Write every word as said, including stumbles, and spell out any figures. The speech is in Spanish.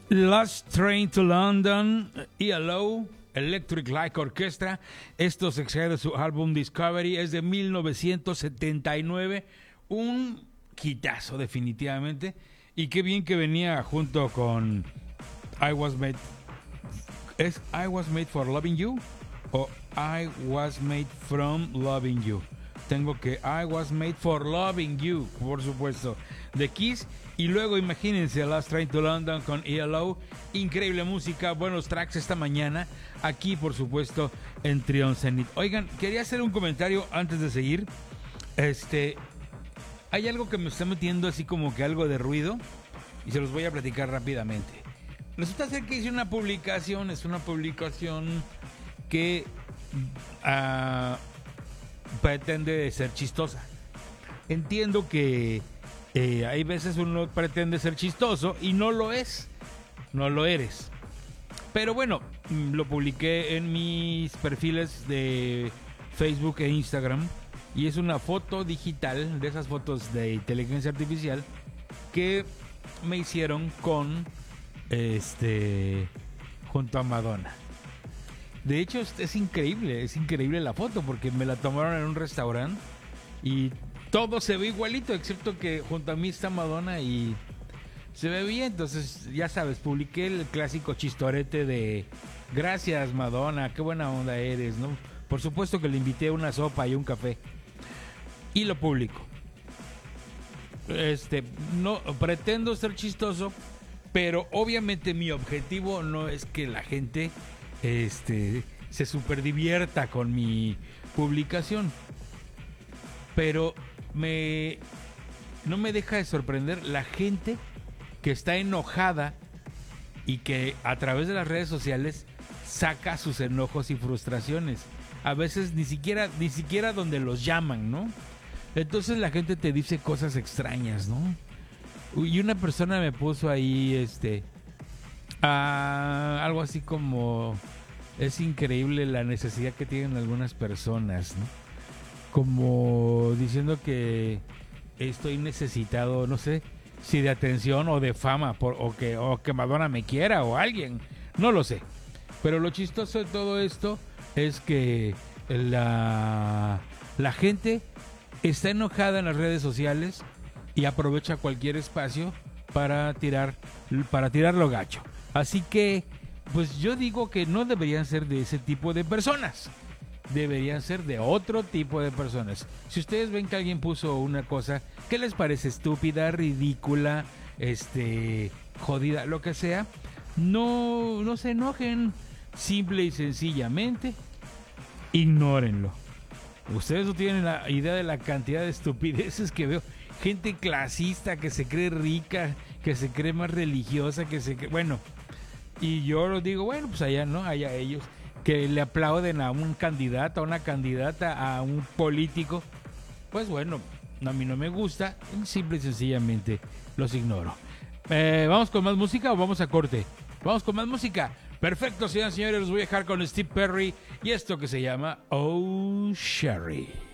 Last Train to London, E L O, Electric Light Orchestra. Esto se extrae de su álbum Discovery, es de mil novecientos setenta y nueve. Un hitazo, definitivamente. Y qué bien que venía junto con I Was Made. ¿Es I Was Made for Loving You? O I Was Made from Loving You. Tengo que I Was Made for Loving You, por supuesto, de Kiss. Y luego imagínense Last Train to London con E L O. Increíble música, buenos tracks esta mañana. Aquí, por supuesto, en Trion Zenith. Oigan, quería hacer un comentario antes de seguir. Este, hay algo que me está metiendo así como que algo de ruido. Y se los voy a platicar rápidamente. Resulta ser que hice una publicación. Es una publicación que uh, pretende ser chistosa. Entiendo que Eh, hay veces uno pretende ser chistoso y no lo es, no lo eres. Pero bueno, lo publiqué en mis perfiles de Facebook e Instagram y es una foto digital, de esas fotos de inteligencia artificial que me hicieron con este junto a Madonna. De hecho es, es increíble, es increíble la foto porque me la tomaron en un restaurante y todo se ve igualito, excepto que junto a mí está Madonna y se ve bien. Entonces, ya sabes, publiqué el clásico chistorete de gracias Madonna, qué buena onda eres, ¿no? Por supuesto que le invité una sopa y un café. Y lo publico. Este, no pretendo ser chistoso, pero obviamente mi objetivo no es que la gente este, se super divierta con mi publicación. Pero me no me deja de sorprender la gente que está enojada y que a través de las redes sociales saca sus enojos y frustraciones. A veces ni siquiera ni siquiera donde los llaman, ¿no? Entonces la gente te dice cosas extrañas, ¿no? Y una persona me puso ahí este ah, algo así como es increíble la necesidad que tienen algunas personas, ¿no? Como diciendo que estoy necesitado, no sé, si de atención o de fama, por, o, que, o que Madonna me quiera o alguien, no lo sé. Pero lo chistoso de todo esto es que la, la gente está enojada en las redes sociales y aprovecha cualquier espacio para tirar, para tirarlo gacho. Así que, pues yo digo que no deberían ser de ese tipo de personas. Deberían ser de otro tipo de personas. Si ustedes ven que alguien puso una cosa que les parece estúpida, ridícula, este, jodida, lo que sea, no, no se enojen. Simple y sencillamente, ignórenlo. Ustedes no tienen la idea de la cantidad de estupideces que veo. Gente clasista que se cree rica, que se cree más religiosa, que se cree... Bueno, y yo los digo, bueno, pues allá, ¿no? Allá ellos. Que le aplauden a un candidato, a una candidata, a un político, pues bueno, a mí no me gusta, simple y sencillamente los ignoro. Eh, ¿Vamos con más música o vamos a corte? Vamos con más música. Perfecto, señoras y señores, los voy a dejar con Steve Perry y esto que se llama Oh Sherry.